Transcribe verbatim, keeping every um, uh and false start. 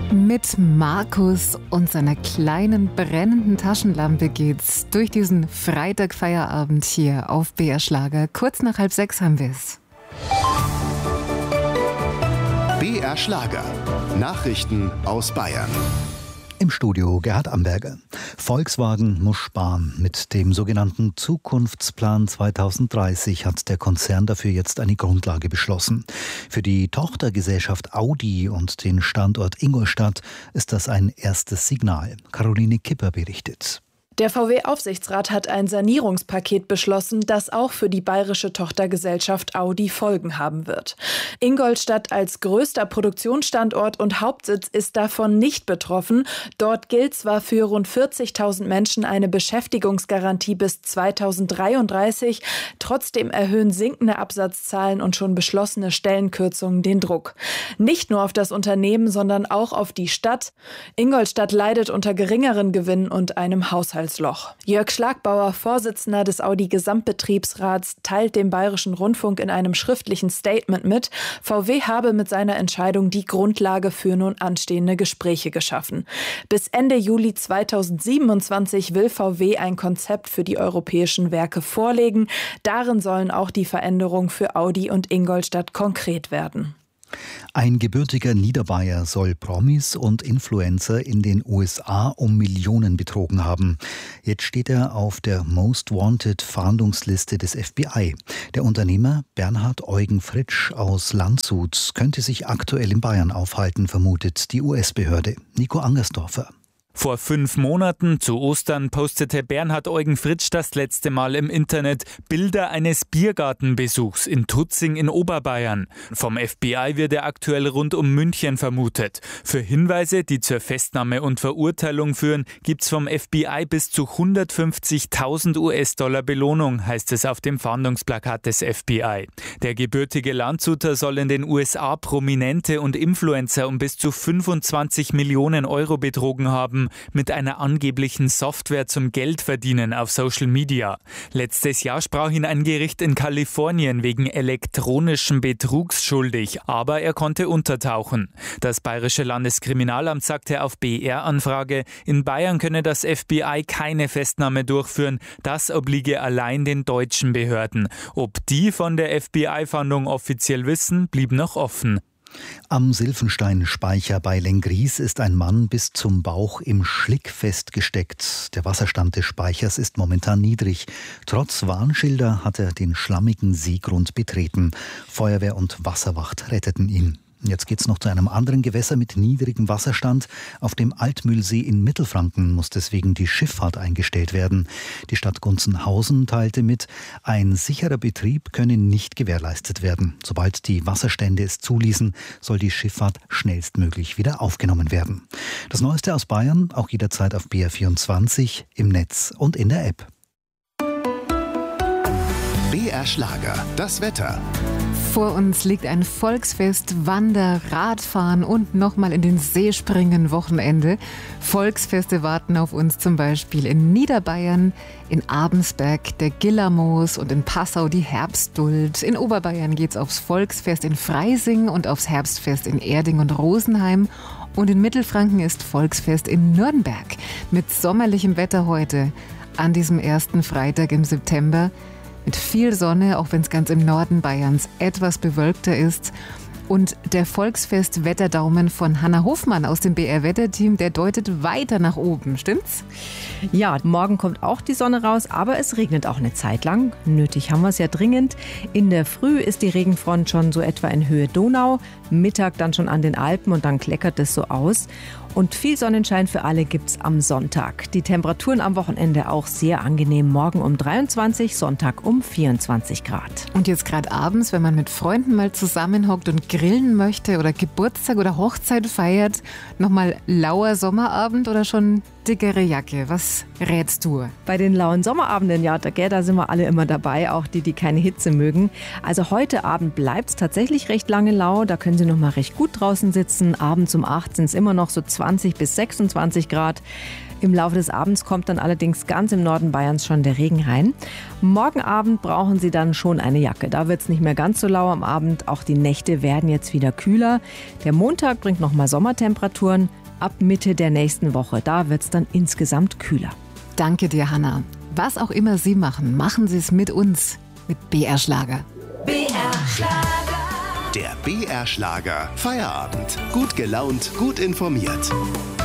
Mit Markus und seiner kleinen brennenden Taschenlampe geht's durch diesen Freitagfeierabend hier auf B R Schlager. Kurz nach halb sechs haben wir's. B R Schlager. Nachrichten aus Bayern. Im Studio Gerhard Amberger. Volkswagen muss sparen. Mit dem sogenannten Zukunftsplan zweitausenddreißig hat der Konzern dafür jetzt eine Grundlage beschlossen. Für die Tochtergesellschaft Audi und den Standort Ingolstadt ist das ein erstes Signal. Caroline Kipper berichtet. Der V W-Aufsichtsrat hat ein Sanierungspaket beschlossen, das auch für die bayerische Tochtergesellschaft Audi Folgen haben wird. Ingolstadt als größter Produktionsstandort und Hauptsitz ist davon nicht betroffen. Dort gilt zwar für rund vierzigtausend Menschen eine Beschäftigungsgarantie bis zweitausenddreiunddreißig. Trotzdem erhöhen sinkende Absatzzahlen und schon beschlossene Stellenkürzungen den Druck. Nicht nur auf das Unternehmen, sondern auch auf die Stadt. Ingolstadt leidet unter geringeren Gewinnen und einem Haushalt. Loch. Jörg Schlagbauer, Vorsitzender des Audi-Gesamtbetriebsrats, teilt dem Bayerischen Rundfunk in einem schriftlichen Statement mit, V W habe mit seiner Entscheidung die Grundlage für nun anstehende Gespräche geschaffen. Bis Ende Juli zweitausendsiebenundzwanzig will V W ein Konzept für die europäischen Werke vorlegen. Darin sollen auch die Veränderungen für Audi und Ingolstadt konkret werden. Ein gebürtiger Niederbayer soll Promis und Influencer in den U S A um Millionen betrogen haben. Jetzt steht er auf der Most Wanted Fahndungsliste des F B I. Der Unternehmer Bernhard Eugen Fritsch aus Landshut könnte sich aktuell in Bayern aufhalten, vermutet die U S-Behörde. Nico Angersdorfer. Vor fünf Monaten, zu Ostern, postete Bernhard Eugen Fritsch das letzte Mal im Internet Bilder eines Biergartenbesuchs in Tutzing in Oberbayern. Vom F B I wird er aktuell rund um München vermutet. Für Hinweise, die zur Festnahme und Verurteilung führen, gibt's vom F B I bis zu hundertfünfzigtausend U S-Dollar Belohnung, heißt es auf dem Fahndungsplakat des F B I. Der gebürtige Landshuter soll in den U S A Prominente und Influencer um bis zu fünfundzwanzig Millionen Euro betrogen haben, mit einer angeblichen Software zum Geldverdienen auf Social Media. Letztes Jahr sprach ihn ein Gericht in Kalifornien wegen elektronischen Betrugs schuldig, aber er konnte untertauchen. Das Bayerische Landeskriminalamt sagte auf B R-Anfrage, in Bayern könne das F B I keine Festnahme durchführen, das obliege allein den deutschen Behörden. Ob die von der F B I-Fahndung offiziell wissen, blieb noch offen. Am Silfenstein-Speicher bei Lenggries ist ein Mann bis zum Bauch im Schlick festgesteckt. Der Wasserstand des Speichers ist momentan niedrig. Trotz Warnschilder hat er den schlammigen Seegrund betreten. Feuerwehr und Wasserwacht retteten ihn. Jetzt geht's noch zu einem anderen Gewässer mit niedrigem Wasserstand. Auf dem Altmühlsee in Mittelfranken muss deswegen die Schifffahrt eingestellt werden. Die Stadt Gunzenhausen teilte mit, ein sicherer Betrieb könne nicht gewährleistet werden. Sobald die Wasserstände es zuließen, soll die Schifffahrt schnellstmöglich wieder aufgenommen werden. Das Neueste aus Bayern, auch jederzeit auf B R vierundzwanzig, im Netz und in der App. B R Schlager, das Wetter. Vor uns liegt ein Volksfest, Wander-, Radfahren und nochmal in den See springen Wochenende. Volksfeste warten auf uns zum Beispiel in Niederbayern, in Abensberg der Gillermoos und in Passau die Herbstduld. In Oberbayern geht's aufs Volksfest in Freising und aufs Herbstfest in Erding und Rosenheim. Und in Mittelfranken ist Volksfest in Nürnberg. Mit sommerlichem Wetter heute, an diesem ersten Freitag im September. Mit viel Sonne, auch wenn es ganz im Norden Bayerns etwas bewölkter ist. Und der Volksfest-Wetterdaumen von Hanna Hofmann aus dem B R-Wetterteam, der deutet weiter nach oben, stimmt's? Ja, morgen kommt auch die Sonne raus, aber es regnet auch eine Zeit lang. Nötig haben wir es ja dringend. In der Früh ist die Regenfront schon so etwa in Höhe Donau, Mittag dann schon an den Alpen und dann kleckert es so aus. Und viel Sonnenschein für alle gibt's am Sonntag. Die Temperaturen am Wochenende auch sehr angenehm. Morgen um dreiundzwanzig, Sonntag um vierundzwanzig Grad. Und jetzt gerade abends, wenn man mit Freunden mal zusammenhockt und grillen möchte oder Geburtstag oder Hochzeit feiert, nochmal lauer Sommerabend oder schon dickere Jacke? Was rätst du? Bei den lauen Sommerabenden, ja, da, da sind wir alle immer dabei, auch die, die keine Hitze mögen. Also heute Abend bleibt es tatsächlich recht lange lau. Da können Sie noch mal recht gut draußen sitzen. Abends um acht sind es immer noch so zwanzig bis sechsundzwanzig Grad. Im Laufe des Abends kommt dann allerdings ganz im Norden Bayerns schon der Regen rein. Morgen Abend brauchen Sie dann schon eine Jacke. Da wird es nicht mehr ganz so lau am Abend. Auch die Nächte werden jetzt wieder kühler. Der Montag bringt nochmal Sommertemperaturen. Ab Mitte der nächsten Woche, da wird es dann insgesamt kühler. Danke dir, Hanna. Was auch immer Sie machen, machen Sie es mit uns, mit B R Schlager. B R Schlager. Der B R Schlager Feierabend. Gut gelaunt, gut informiert.